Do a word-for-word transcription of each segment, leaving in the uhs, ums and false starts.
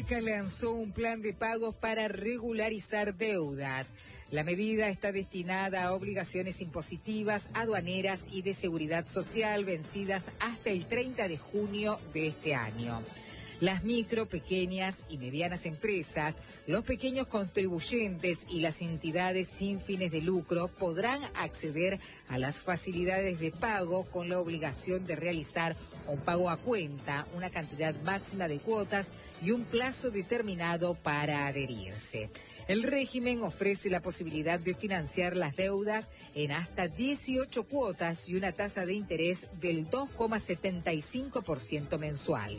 Subica lanzó un plan de pagos para regularizar deudas. La medida está destinada a obligaciones impositivas, aduaneras y de seguridad social vencidas hasta el treinta de junio de este año. Las micro, pequeñas y medianas empresas, los pequeños contribuyentes y las entidades sin fines de lucro podrán acceder a las facilidades de pago con la obligación de realizar un pago a cuenta, una cantidad máxima de cuotas y un plazo determinado para adherirse. El régimen ofrece la posibilidad de financiar las deudas en hasta dieciocho cuotas y una tasa de interés del dos coma setenta y cinco por ciento mensual.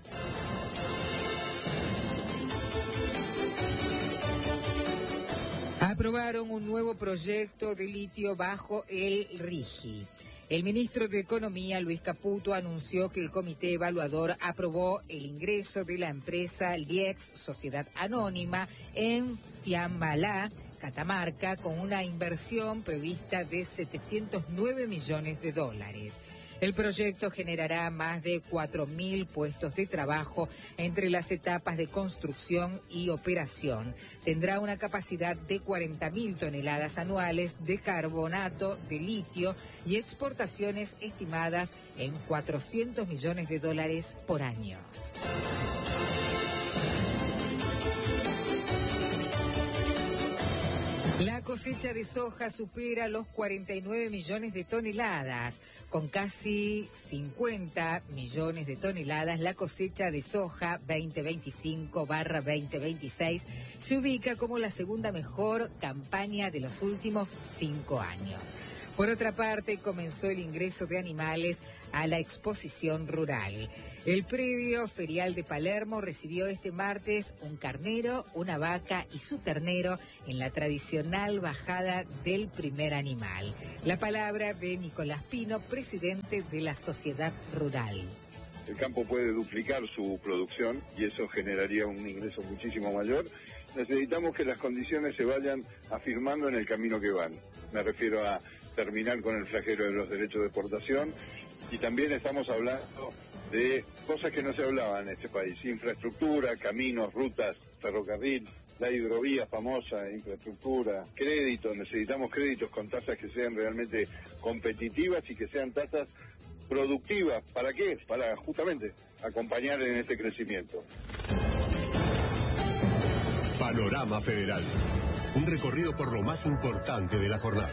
Aprobaron un nuevo proyecto de litio bajo el RIGI. El ministro de Economía, Luis Caputo, anunció que el comité evaluador aprobó el ingreso de la empresa Liex, Sociedad Anónima, en Fiambalá, Catamarca, con una inversión prevista de setecientos nueve millones de dólares. El proyecto generará más de cuatro mil puestos de trabajo entre las etapas de construcción y operación. Tendrá una capacidad de cuarenta mil toneladas anuales de carbonato de litio y exportaciones estimadas en cuatrocientos millones de dólares por año. La cosecha de soja supera los cuarenta y nueve millones de toneladas. Con casi cincuenta millones de toneladas, la cosecha de soja veinte veinticinco barra veinte veintiséis se ubica como la segunda mejor campaña de los últimos cinco años. Por otra parte, comenzó el ingreso de animales a la exposición rural. El predio ferial de Palermo recibió este martes un carnero, una vaca y su ternero en la tradicional bajada del primer animal. La palabra de Nicolás Pino, presidente de la Sociedad Rural. El campo puede duplicar su producción y eso generaría un ingreso muchísimo mayor. Necesitamos que las condiciones se vayan afirmando en el camino que van. Me refiero a terminar con el flagelo de los derechos de exportación y también estamos hablando de cosas que no se hablaban en este país: infraestructura, caminos, rutas, ferrocarril, la hidrovía famosa, infraestructura, créditos. Necesitamos créditos con tasas que sean realmente competitivas y que sean tasas productivas. ¿Para qué? Para justamente acompañar en este crecimiento. Panorama Federal. Un recorrido por lo más importante de la jornada.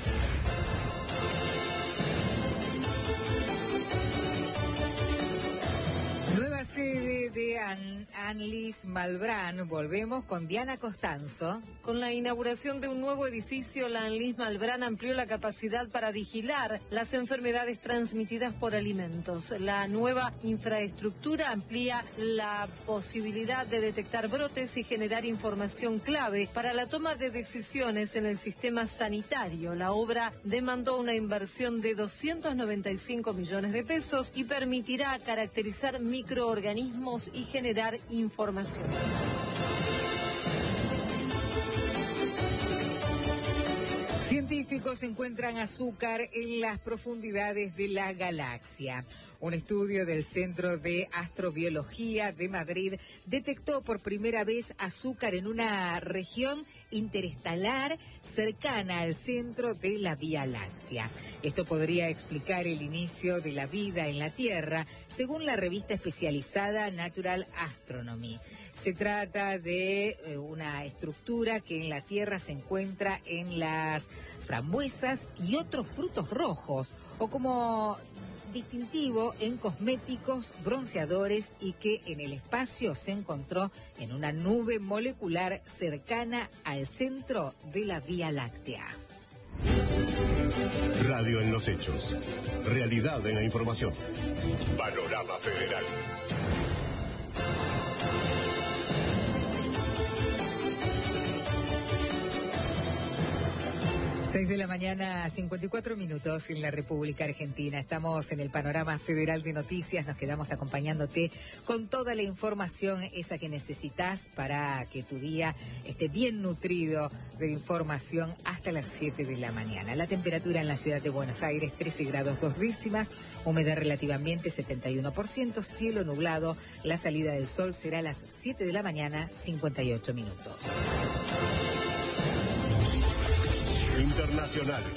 Nueva sede de An Anlis Malbrán. Volvemos con Diana Costanzo. Con la inauguración de un nuevo edificio, la Anlis Malbrán amplió la capacidad para vigilar las enfermedades transmitidas por alimentos. La nueva infraestructura amplía la posibilidad de detectar brotes y generar información clave para la toma de decisiones en el sistema sanitario. La obra demandó una inversión de doscientos noventa y cinco millones de pesos y permitirá caracterizar microorganismos y generar información. Científicos encuentran azúcar en las profundidades de la galaxia. Un estudio del Centro de Astrobiología de Madrid detectó por primera vez azúcar en una región interestelar cercana al centro de la Vía Láctea. Esto podría explicar el inicio de la vida en la Tierra, según la revista especializada Natural Astronomy. Se trata de eh, una estructura que en la Tierra se encuentra en las frambuesas y otros frutos rojos, o como distintivo en cosméticos, bronceadores, y que en el espacio se encontró en una nube molecular cercana al centro de la Vía Láctea. Radio en los hechos. Realidad en la información. Panorama Federal. seis de la mañana, cincuenta y cuatro minutos en la República Argentina. Estamos en el panorama federal de noticias. Nos quedamos acompañándote con toda la información esa que necesitas para que tu día esté bien nutrido de información hasta las siete de la mañana. La temperatura en la ciudad de Buenos Aires, trece grados dos décimas, humedad relativa ambiente setenta y uno por ciento, cielo nublado. La salida del sol será a las siete de la mañana, cincuenta y ocho minutos. Internacionales.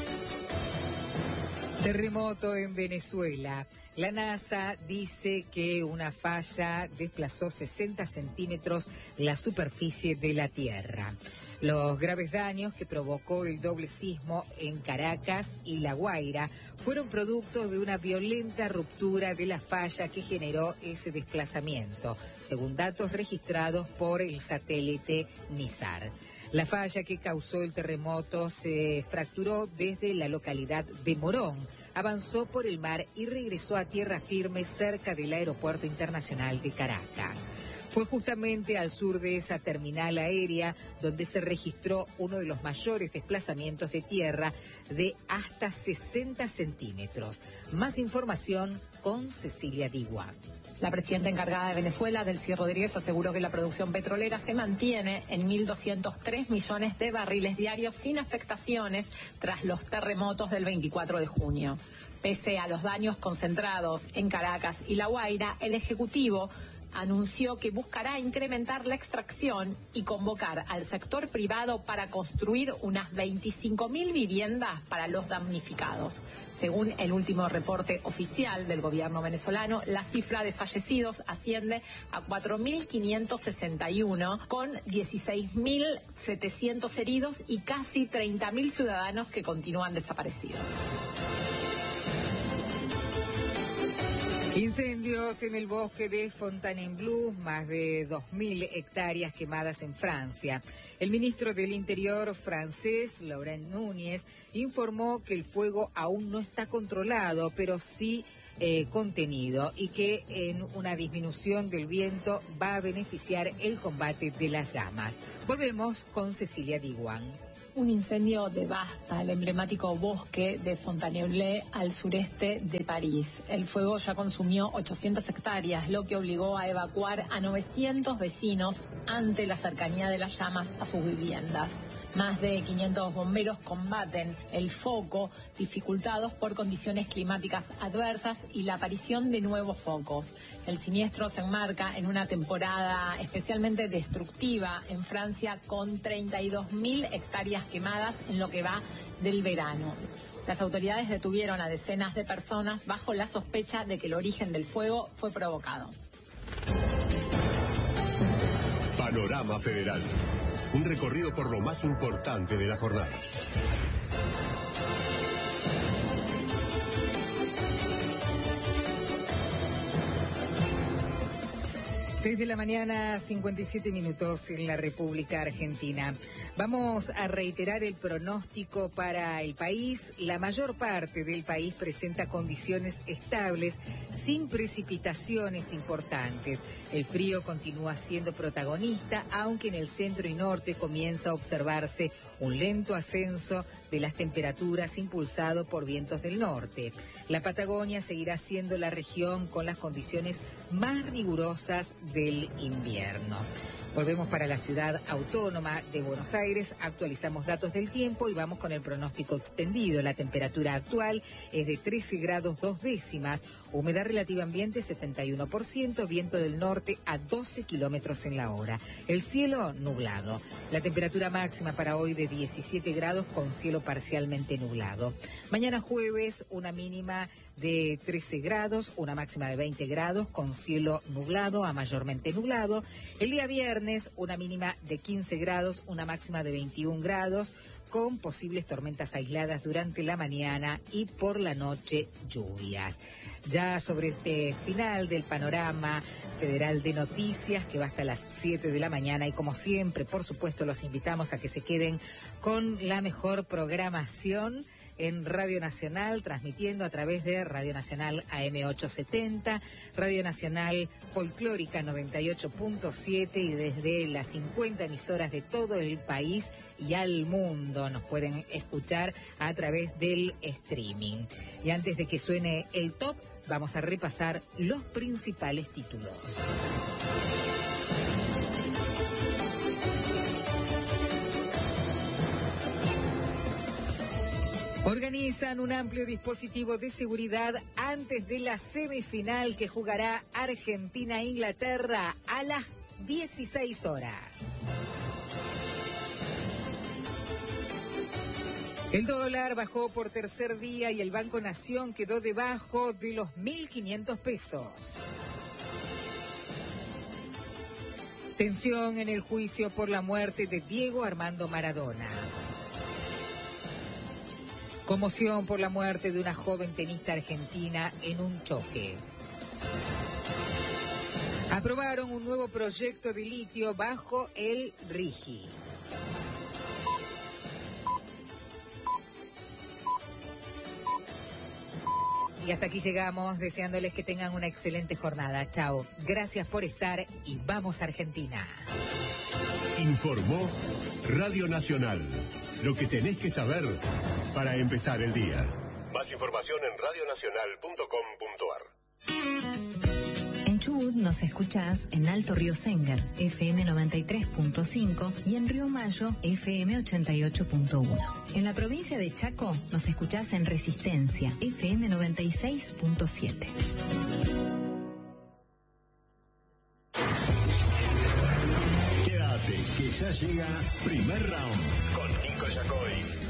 Terremoto en Venezuela. La NASA dice que una falla desplazó sesenta centímetros la superficie de la Tierra. Los graves daños que provocó el doble sismo en Caracas y La Guaira fueron producto de una violenta ruptura de la falla que generó ese desplazamiento, según datos registrados por el satélite NISAR. La falla que causó el terremoto se fracturó desde la localidad de Morón, avanzó por el mar y regresó a tierra firme cerca del Aeropuerto Internacional de Caracas. Fue justamente al sur de esa terminal aérea donde se registró uno de los mayores desplazamientos de tierra de hasta sesenta centímetros. Más información con Cecilia Digua. La presidenta encargada de Venezuela, Delcy Rodríguez, aseguró que la producción petrolera se mantiene en mil doscientos tres millones de barriles diarios sin afectaciones tras los terremotos del veinticuatro de junio. Pese a los daños concentrados en Caracas y La Guaira, el Ejecutivo anunció que buscará incrementar la extracción y convocar al sector privado para construir unas veinticinco mil viviendas para los damnificados. Según el último reporte oficial del gobierno venezolano, la cifra de fallecidos asciende a cuatro mil quinientos sesenta y uno, con dieciséis mil setecientos heridos y casi treinta mil ciudadanos que continúan desaparecidos. Incendios en el bosque de Fontainebleau, más de dos mil hectáreas quemadas en Francia. El ministro del Interior francés, Laurent Núñez, informó que el fuego aún no está controlado, pero sí eh, contenido, y que en una disminución del viento va a beneficiar el combate de las llamas. Volvemos con Cecilia Diguán. Un incendio devasta el emblemático bosque de Fontainebleau al sureste de París. El fuego ya consumió ochocientas hectáreas, lo que obligó a evacuar a novecientos vecinos ante la cercanía de las llamas a sus viviendas. Más de quinientos bomberos combaten el foco, dificultados por condiciones climáticas adversas y la aparición de nuevos focos. El siniestro se enmarca en una temporada especialmente destructiva en Francia, con treinta y dos mil hectáreas quemadas en lo que va del verano. Las autoridades detuvieron a decenas de personas bajo la sospecha de que el origen del fuego fue provocado. Panorama Federal. Un recorrido por lo más importante de la jornada. seis de la mañana, cincuenta y siete minutos en la República Argentina. Vamos a reiterar el pronóstico para el país. La mayor parte del país presenta condiciones estables, sin precipitaciones importantes. El frío continúa siendo protagonista, aunque en el centro y norte comienza a observarse un lento ascenso de las temperaturas impulsado por vientos del norte. La Patagonia seguirá siendo la región con las condiciones más rigurosas del invierno. Volvemos para la ciudad autónoma de Buenos Aires, actualizamos datos del tiempo y vamos con el pronóstico extendido. La temperatura actual es de trece grados dos décimas, humedad relativa ambiente setenta y uno por ciento, viento del norte a doce kilómetros en la hora. El cielo nublado. La temperatura máxima para hoy de diecisiete grados con cielo parcialmente nublado. Mañana jueves una mínima de trece grados, una máxima de veinte grados con cielo nublado a mayormente nublado. El día viernes una mínima de quince grados, una máxima de veintiún grados con posibles tormentas aisladas durante la mañana y por la noche lluvias. Ya sobre este final del panorama federal de noticias que va hasta las siete de la mañana y como siempre, por supuesto, los invitamos a que se queden con la mejor programación en Radio Nacional, transmitiendo a través de Radio Nacional A M ochocientos setenta, Radio Nacional Folclórica noventa y ocho punto siete y desde las cincuenta emisoras de todo el país y al mundo nos pueden escuchar a través del streaming. Y antes de que suene el top, vamos a repasar los principales títulos. Organizan un amplio dispositivo de seguridad antes de la semifinal que jugará Argentina-Inglaterra a las dieciséis horas. El dólar bajó por tercer día y el Banco Nación quedó debajo de los mil quinientos pesos. Tensión en el juicio por la muerte de Diego Armando Maradona. Conmoción por la muerte de una joven tenista argentina en un choque. Aprobaron un nuevo proyecto de litio bajo el RIGI. Y hasta aquí llegamos, deseándoles que tengan una excelente jornada. Chao. Gracias por estar y vamos a Argentina. Informó Radio Nacional. Lo que tenés que saber para empezar el día. Más información en radio nacional punto com punto ar. En Chubut nos escuchás en Alto Río Senguer, F M noventa y tres punto cinco y en Río Mayo, F M ochenta y ocho punto uno. En la provincia de Chaco nos escuchás en Resistencia, F M noventa y seis punto siete. Quédate, que ya llega Primer Round con Nico Yacoy.